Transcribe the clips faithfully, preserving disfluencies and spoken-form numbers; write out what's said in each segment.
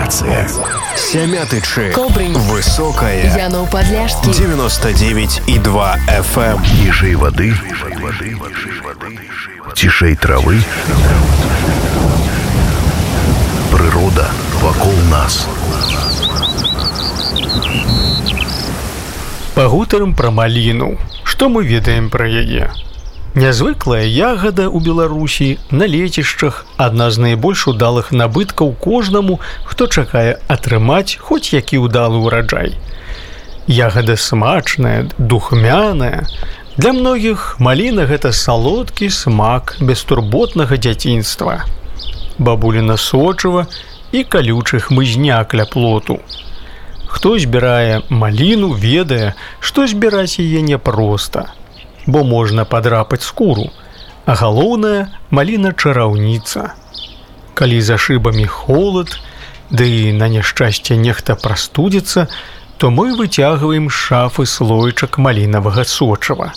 Станция. Сямятычы. Кобрынь. Высокая. Янов Подляшский. девяносто девять и два эф эм. Ниже воды. Тишей травы. Природа вокруг нас. Пагутарым пра маліну. Што мы ведаем пра яе? Нязвыклая ягада ў Беларусі на лецішчах адна з найбольш удалых набыткаў кожнаму, хто чакае атрымаць хоць які ўдалы ўраджай. Ягада смачная, духмяная. Для многіх маліна гэта салодкі смак бестурботнага дзяцінства. Бабуліна сочыва і калючы хмызняк ля плоту. Хто збірае маліну, ведае, што збіраць яе няпроста, бо можна падрапаць скуру, а галоўнае маліна чараўніца. Калі за шыбамі холад, ды на няшчасце нехта прастудзіцца, то мы выцягваем з шафы слойчак малінавага сочыва.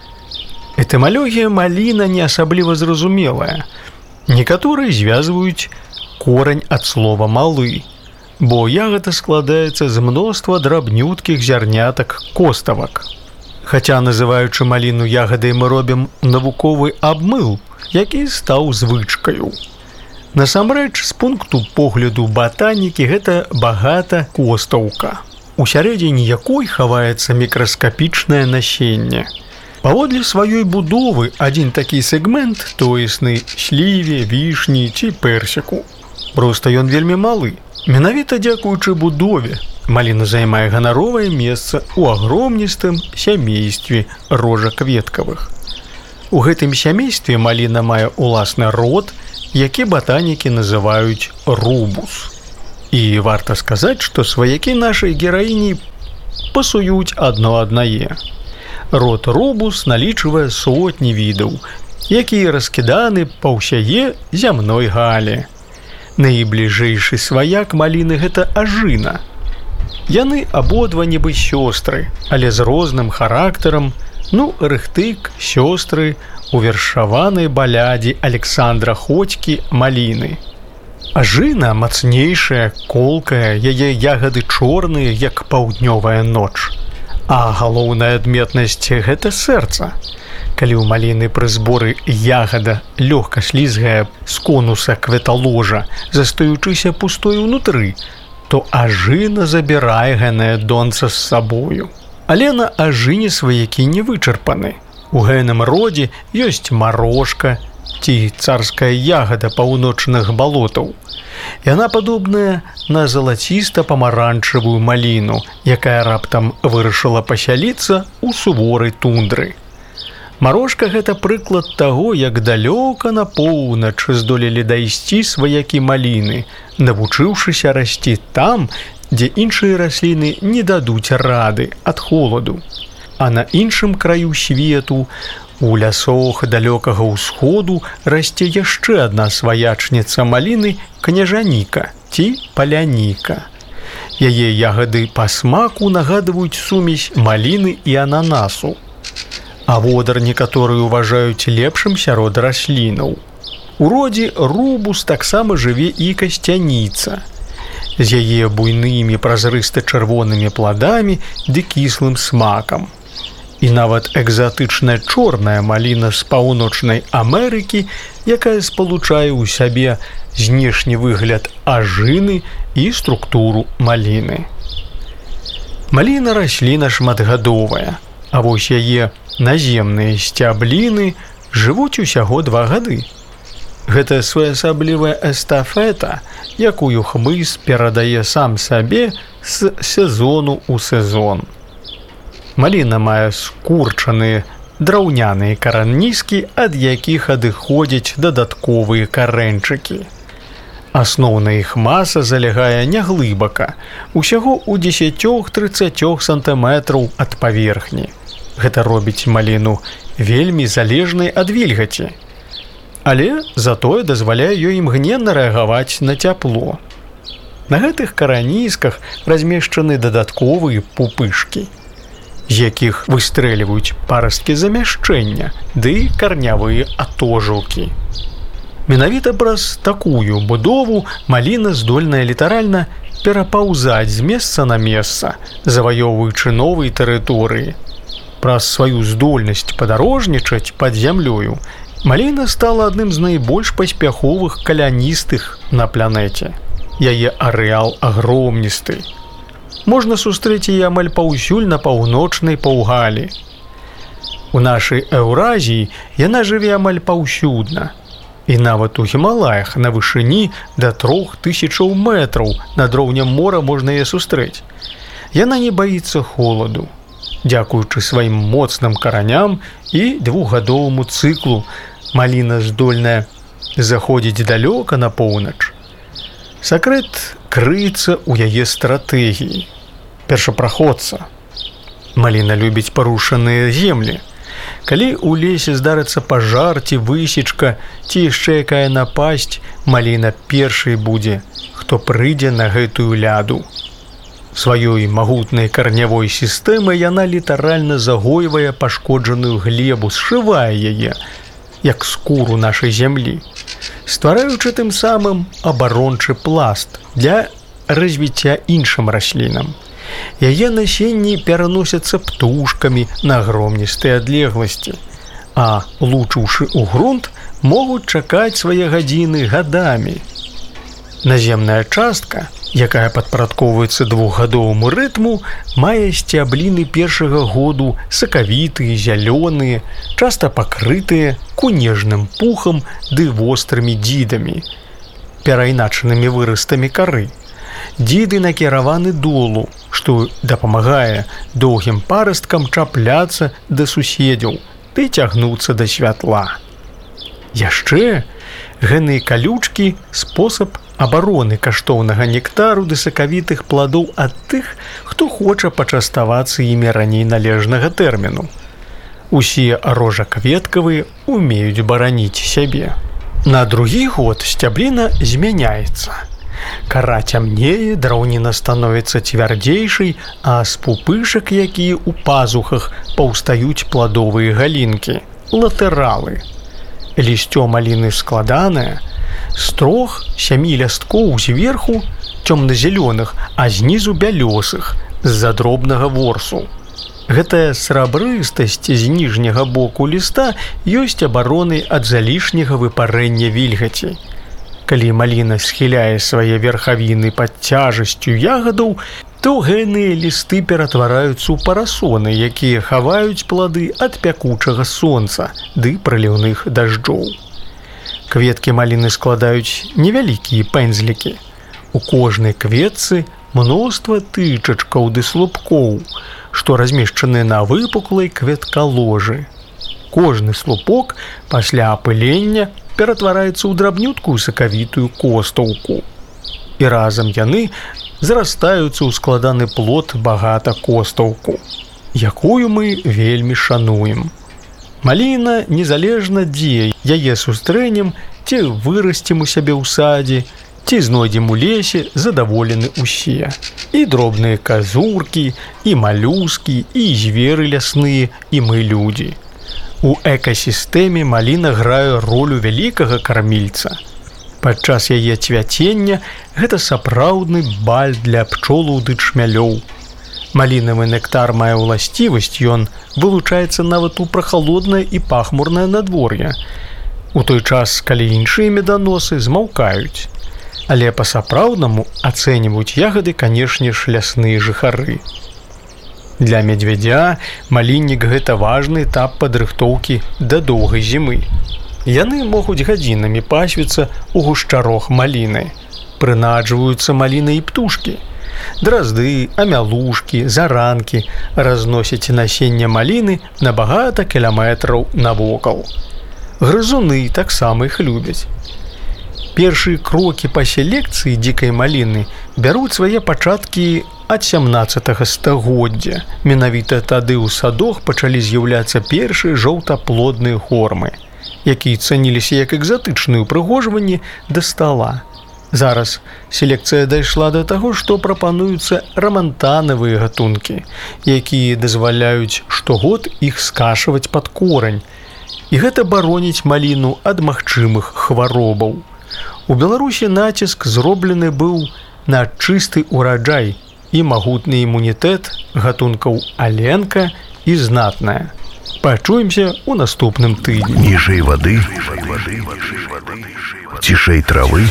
Этымалогія маліна не асабліва зразумелая. Некаторыя звязваюць корань ад слова малы, бо ягада складаецца з мноства драбнюткіх зярнятак коставак. Хаця, называючы маліну ягадай, мы робім навуковы абмыл, які стаў звычкаю. Насамрэч, з пункту погляду батанікі, гэта багата костаўка, у сярэдзіне якой хаваецца мікраскапічнае насенне. Паводле сваёй будовы адзін такі сегмент тоесны сліве, вішні ці персіку. Проста ён вельмі малы. Менавіта дзякуючы будове маліна займае ганаровае месца ў агромністым сямействе рожакветкавых. У гэтым сямействе маліна мае ўласны род, які батанікі называюць рубус. І варта сказаць, што сваякі нашай гераіні пасуюць адно аднае. Род рубус налічвае сотні відаў, якія раскіданы па ўсяе зямной галі. Найбліжэйшы сваяк маліны гэта ажына. Яны абодва нібы сёстры, але з розным характарам, ну, рыхтык, сёстры у вершаванай балядзе Александра Ходзькі маліны. Ажына мацнейшая, колкая, яе ягады чорныя, як паўднёвая ноч. А галоўная адметнасць гэта сэрца. Калі ў маліны пры зборы ягада лёгка слізгае з конуса кветаложа, застаючыся пустой унутры, то ажына забірае гэнае донца з сабою. Але на ажыне сваякі не вычарпаны. У гэным родзе ёсць марошка ці царская ягада паўночных балотаў. Яна падобная на залаціста-памаранчавую маліну, якая раптам вырашыла пасяліцца ў суворай тундры. Марошка гэта прыклад таго, як далёка на поўнач здолелі дайсці сваякі маліны, навучыўшыся расці там, дзе іншыя расліны не дадуць рады ад холаду. А на іншым краю свету, у лясох далёкага ўсходу, расце яшчэ адна сваячніца маліны княжаніка ці паляніка. Яе ягады па смаку нагадваюць сумесь маліны і ананасу. А водар некаторыя ўважаюць лепшым сярод раслінаў. У родзе рубус таксама жыве і касцяніца. З яе буйнымі празрыста-чырвонымі пладамі ды кіслым смакам. І нават экзатычная чорная маліна з паўночнай Амерыкі, якая спалучае ў сябе знешні выгляд ажыны і структуру маліны. Маліна расліна шматгадовая, а вось яе наземныя сцябліны жывуць усяго два гады. Гэта своеасаблівая эстафета, якую хмыз перадае сам сабе з сезону ў сезон. Маліна мае скурчаныя драўняныя караніскі, ад якіх адыходзяць дадатковыя карэнчыкі. Асноўная іх маса залягае няглыбака, усяго ў дзесяць-трыццаць сантыметраў ад паверхні. Гэта робіць маліну вельмі залежнай ад вільгаці. Але затое дазваляе ёй імгненна рэагаваць на цяпло. На гэтых каранісках размешчаны дадатковыя пупышкі, з якіх выстрэльваюць парасткі замяшчэння ды карнявыя атожылкі. Менавіта праз такую будову маліна здольная літаральна перапаўзаць з месца на месца, заваёўваючы новыя тэрыторыі. Праз сваю здольнасць падарожнічаць пад зямлёю маліна стала адным з найбольш паспяховых каляністых на планеце. Яе арэал агромністы. Можна сустрэць яе амаль паўсюль на паўночнай паўгалі. У нашай Еўразіі яна жыве амаль паўсюдна. І нават у Гімалаях на вышыні да трох тысячаў метраў над роўнем мора можна яе сустрэць. Яна не баіцца холаду. Дзякуючы сваім моцным караням і двухгадоваму цыклу, маліна здольная заходзіць далёка на поўнач. Сакрэт крыецца ў яе стратэгіі. Першапраходца. Маліна любіць парушаныя землі. Калі ў лесе здарыцца пажар ці высечка, ці яшчэ якая напасць, маліна першай будзе, хто прыйдзе на гэтую ляду. Сваёй магутнай карнявой сістэмай яна літаральна загойвае пашкоджаную глебу, сшывае яе, як скуру нашай зямлі, ствараючы тым самым абарончы пласт для развіцця іншым раслінам. Яе насенні пераносяцца птушкамі на агромністыя адлегласці, а, лучыўшы ў грунт, могуць чакаць свае гадзіны гадамі. Наземная частка, якая падпарадкоўваецца двухгадоваму рытму, мае сцябліны першага году сакавітыя, зялёныя, часта пакрытыя кунежным пухам ды вострымі дзідамі, перайначанымі вырастамі кары. Дзіды накіраваны долу, што дапамагае доўгім парасткам чапляцца да суседзяў ды цягнуцца да святла. Яшчэ гэныя калючкі – спосаб абароны каштоўнага нектару ды сакавітых пладоў ад тых, хто хоча пачаставацца імі раней належнага тэрміну. Усе рожакветкавыя умеюць бараніць сябе. На другі год сцябліна змяняецца. Кара цямнее, драўніна становіцца цвярдзейшай, а з пупышак, якія ў пазухах, паўстаюць пладовыя галінкі – латэралы. Лісцё маліны складанае, з трох сямі лясткоў зверху цёмна-зялёных, а знізу бялёсых, з-за дробнага ворсу. Гэтая срабрыстасць з ніжняга боку ліста ёсць абаронай ад залішняга выпарэння вільгаці. Калі маліна схіляе свае верхавіны пад цяжасцю ягадаў, то гэныя лісты ператвараюцца ў парасоны, якія хаваюць плады ад пякучага сонца ды праліўных дажджоў. Кветкі маліны складаюць невялікія пэндзлікі. У кожнай кветцы мноства тычачкаў ды слупкоў, што размешчаны на выпуклай кветкаложы. Кожны слупок пасля апылення ператвараецца ў драбнюткую сакавітую костаўку. І разам яны зарастаюцца ў складаны плод багата костаўку, якую мы вельмі шануем. Маліна незалежна дзе яе сустрэнем, ці вырасцім у сябе ў садзе, ці знойдзем у лесе, задаволены ўсе. І дробныя казуркі, і малюскі, і зверы лясныя, і мы людзі. У экасістэме маліна грае ролю вялікага кармільца. Падчас яе цвяцення гэта сапраўдны баль для пчолаў ды чмялёў. Малінавы нектар мае ўласцівасць, ён вылучаецца нават у прахалоднае і пахмурнае надвор'е. У той час, калі іншыя меданосы змаўкаюць. Але па-сапраўднаму ацэньваюць ягады, канешне ж, лясныя жыхары. Для медвядзя маліннік – гэта важны этап падрыхтоўкі да доўгай зімы. Яны могуць гадзінамі пасвіцца ў гушчарох маліны. Прынаджваюцца маліны і птушкі. Дразды, амялушкі, заранкі разносяць насенне маліны на багата кіламетраў навокал. Грызуны таксама іх любяць. Першыя крокі па селекцыі дзікай маліны бяруць свае пачаткі ад сямнаццатага стагоддзя. Менавіта тады ў садах пачалі з'яўляцца першыя жоўтаплодныя формы, якія цаніліся як экзатычныя ўпрыгожванні да стала. Зараз селекцыя дайшла да таго, што прапануюцца рамантанавыя гатункі, якія дазваляюць штогод іх скашваць пад корань. І гэта бароніць маліну ад магчымых хваробаў. У Беларусі націск зроблены быў на чысты ураджай і магутны імунітэт гатункаў аленка і знатная. Пачуемся ў наступным тыдні. Ніжэй вады, цішэй травы,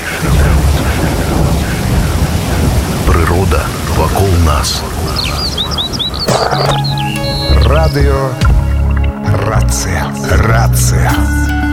прырода вакол нас. Радыё Рацыя. Рацыя.